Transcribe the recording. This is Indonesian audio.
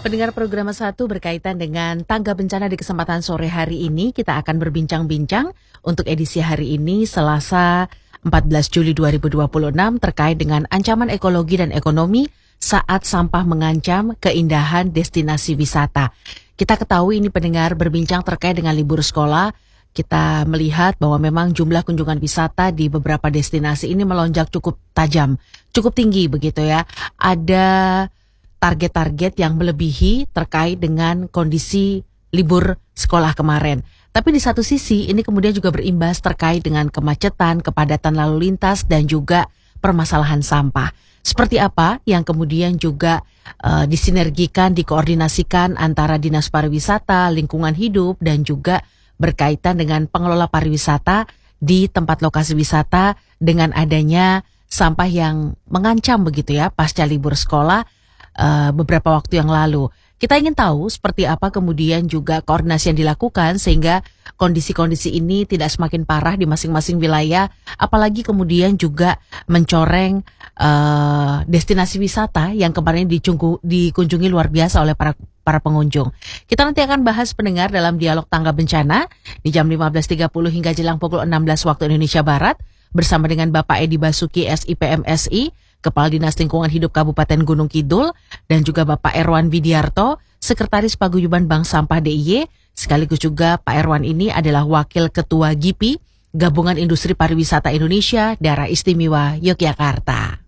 Pendengar program 1 berkaitan dengan tangga bencana di kesempatan sore hari ini, kita akan berbincang-bincang untuk edisi hari ini Selasa 14 Juli 2026 terkait dengan ancaman ekologi dan ekonomi saat sampah mengancam keindahan destinasi wisata. Kita ketahui ini pendengar berbincang terkait dengan libur sekolah. Kita melihat bahwa memang jumlah kunjungan wisata di beberapa destinasi ini melonjak cukup tajam, cukup tinggi begitu ya. Ada target-target yang melebihi terkait dengan kondisi libur sekolah kemarin. Tapi di satu sisi ini kemudian juga berimbas terkait dengan kemacetan, kepadatan lalu lintas dan juga permasalahan sampah. Seperti apa yang kemudian juga disinergikan, dikoordinasikan antara Dinas Pariwisata, Lingkungan Hidup dan juga berkaitan dengan pengelola pariwisata di tempat lokasi wisata dengan adanya sampah yang mengancam begitu ya pasca libur sekolah beberapa waktu yang lalu. Kita ingin tahu seperti apa kemudian juga koordinasi yang dilakukan sehingga kondisi-kondisi ini tidak semakin parah di masing-masing wilayah, apalagi kemudian juga mencoreng destinasi wisata yang kemarin dikunjungi luar biasa oleh para pengunjung. Kita nanti akan bahas pendengar dalam dialog tangga bencana di jam 15.30 hingga jelang pukul 16 waktu Indonesia Barat bersama dengan Bapak Edi Basuki SIPMSI, Kepala Dinas Lingkungan Hidup Kabupaten Gunung Kidul, dan juga Bapak Erwan Widiarto, Sekretaris Paguyuban Bank Sampah DIY, sekaligus juga Pak Erwan ini adalah Wakil Ketua GIPI, Gabungan Industri Pariwisata Indonesia, Daerah Istimewa Yogyakarta.